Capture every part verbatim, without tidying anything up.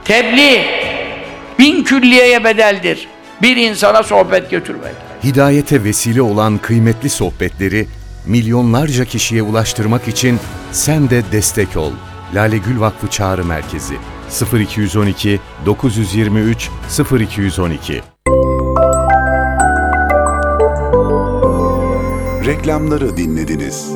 Tebliğ bin külliyeye bedeldir. Bir insana sohbet götürmek. Hidayete vesile olan kıymetli sohbetleri milyonlarca kişiye ulaştırmak için sen de destek ol. Lale Gül Vakfı Çağrı Merkezi sıfır iki yüz on iki dokuz yüz yirmi üç sıfır iki yüz on iki. Reklamları dinlediniz.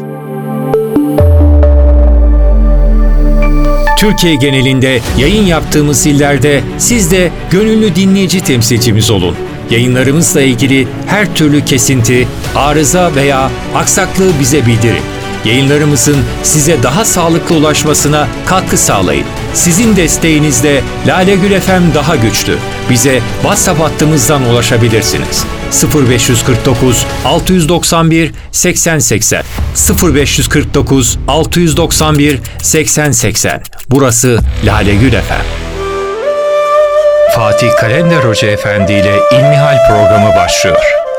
Türkiye genelinde yayın yaptığımız illerde siz de gönüllü dinleyici temsilcimiz olun. Yayınlarımızla ilgili her türlü kesinti, arıza veya aksaklığı bize bildirin. Yayınlarımızın size daha sağlıklı ulaşmasına katkı sağlayın. Sizin desteğinizle Lale Gül F M daha güçlü. Bize WhatsApp hattımızdan ulaşabilirsiniz. sıfır beş kırk dokuz altı yüz doksan bir seksen seksen sıfır beş kırk dokuz altı yüz doksan bir seksen seksen. Burası Lale Gül F M. Fatih Kalender Hoca Efendi ile İlmihal programı başlıyor.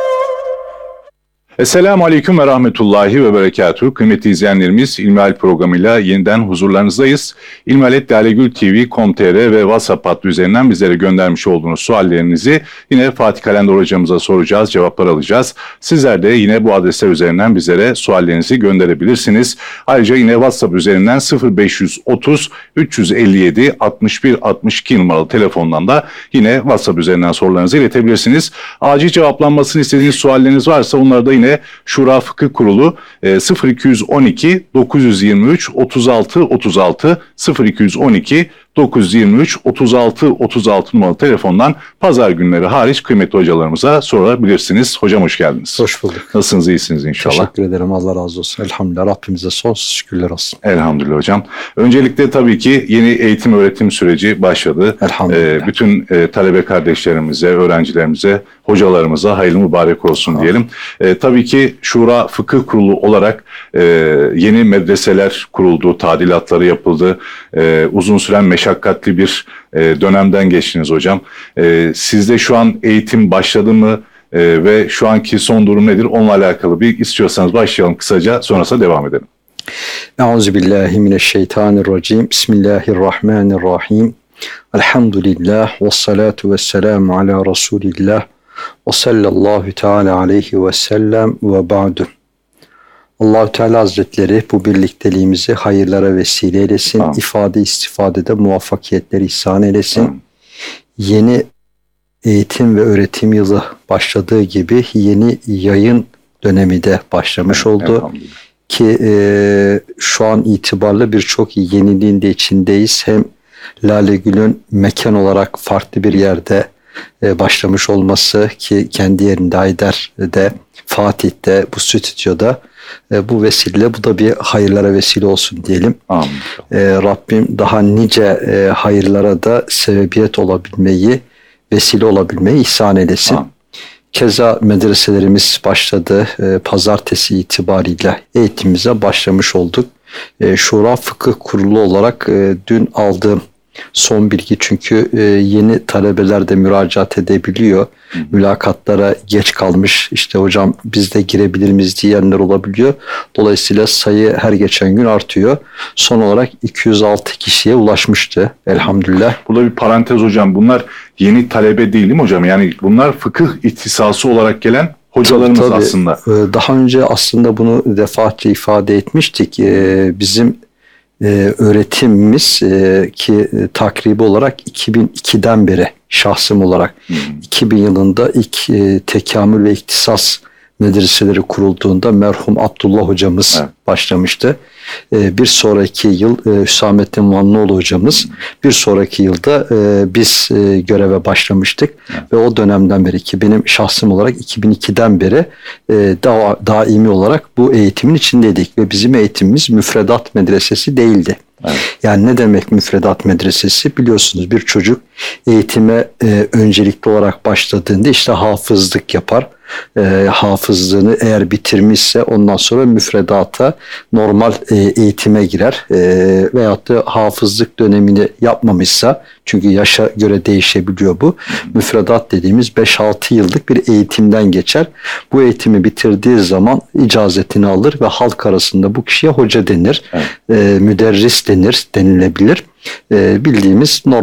Esselamu Aleyküm ve Rahmetullahi ve Berekatuhu. Kıymetli izleyenlerimiz, İlmihal programıyla yeniden huzurlarınızdayız. ilmihal et lalegül tv nokta com nokta tr ve WhatsApp hattı üzerinden bizlere göndermiş olduğunuz suallerinizi yine Fatih Kalender hocamıza soracağız, cevaplar alacağız. Sizler de yine bu adresler üzerinden bizlere suallerinizi gönderebilirsiniz. Ayrıca yine WhatsApp üzerinden sıfır beş otuz üç yüz elli yedi altmış bir altmış iki numaralı telefondan da yine WhatsApp üzerinden sorularınızı iletebilirsiniz. Acil cevaplanmasını istediğiniz sualleriniz varsa onları da yine Şura Fıkıh Kurulu sıfır iki yüz on iki dokuz yüz yirmi üç otuz altı otuz altı sıfır iki yüz on iki dokuz yüz yirmi üç otuz altı otuz altı numaralı telefondan pazar günleri hariç kıymetli hocalarımıza sorabilirsiniz. Hocam hoş geldiniz. Hoş bulduk. Nasılsınız, iyisiniz inşallah? Teşekkür ederim. Allah razı olsun. Elhamdülillah. Rabbimize sonsuz şükürler olsun. Elhamdülillah hocam. Öncelikle tabii ki yeni eğitim öğretim süreci başladı. Elhamdülillah. Ee, bütün e, talebe kardeşlerimize, öğrencilerimize, hocalarımıza hayırlı mübarek olsun diyelim. Ee, tabii ki Şura Fıkıh Kurulu olarak e, yeni medreseler kuruldu, tadilatları yapıldı. E, uzun süren meşakkatli bir e, dönemden geçtiniz hocam. E, sizde şu an eğitim başladı mı e, ve şu anki son durum nedir? Onunla alakalı bir istiyorsanız başlayalım kısaca, sonrasında devam edelim. Euzubillahimineşşeytanirracim. Bismillahirrahmanirrahim. Elhamdülillah ve salatu ve selamu ala Resulillah ve sallallahu teala aleyhi ve sellem ve ba'du. Allah-u Teala Hazretleri bu birlikteliğimizi hayırlara vesile eylesin. Amin. İfade istifadede muvaffakiyetleri ihsan eylesin. Amin. Yeni eğitim ve öğretim yılı başladığı gibi yeni yayın dönemi de başlamış evet, oldu. Ki e, şu an itibarlı birçok yeniliğin de içindeyiz. Hem Lale Gül'ün mekan olarak farklı bir yerde e, başlamış olması, ki kendi yerinde Ayder'de, Fatih'te, bu stüdyoda. E, bu vesile, bu da bir hayırlara vesile olsun diyelim. Amin. E, Rabbim daha nice e, hayırlara da sebebiyet olabilmeyi, vesile olabilmeyi ihsan eylesin. Amin. Keza medreselerimiz başladı. E, pazartesi itibariyle eğitimimize başlamış olduk. E, Şura Fıkıh Kurulu olarak e, dün aldığım son bilgi, çünkü e, yeni talebeler de müracaat edebiliyor. Hı. Mülakatlara geç kalmış, işte hocam biz de girebilir miyiz diyenler olabiliyor. Dolayısıyla sayı her geçen gün artıyor. Son olarak iki yüz altı kişiye ulaşmıştı elhamdülillah. Burada bir parantez hocam, bunlar yeni talebe değil değil mi hocam? Yani bunlar fıkıh ihtisası olarak gelen hocalarımız tabii, tabii. aslında. Daha önce aslında bunu defaatçe ifade etmiştik. Bizim Ee, öğretimimiz e, ki e, takribi olarak iki bin ikiden beri şahsım olarak hmm. iki bin yılında ilk e, tekamül ve ihtisas medreseleri kurulduğunda merhum Abdullah hocamız evet. başlamıştı. E, bir sonraki yıl e, Hüsamettin Vanlıoğlu hocamız, hmm. bir sonraki yılda e, biz e, göreve başlamıştık evet. ve o dönemden beri, ki benim şahsım olarak iki bin ikiden beri e, da, daimi olarak bu eğitimin içindeydik ve bizim eğitimimiz müfredat medresesi değildi. Evet. Yani ne demek müfredat medresesi? Biliyorsunuz bir çocuk eğitime e, öncelikli olarak başladığında işte hafızlık yapar. E, hafızlığını eğer bitirmişse ondan sonra müfredata, normal e, eğitime girer. E, veyahut da hafızlık dönemini yapmamışsa, çünkü yaşa göre değişebiliyor bu. Müfredat dediğimiz beş altı yıllık bir eğitimden geçer. Bu eğitimi bitirdiği zaman icazetini alır ve halk arasında bu kişiye hoca denir. Evet. E, müderris denir, denilebilir. E, bildiğimiz normal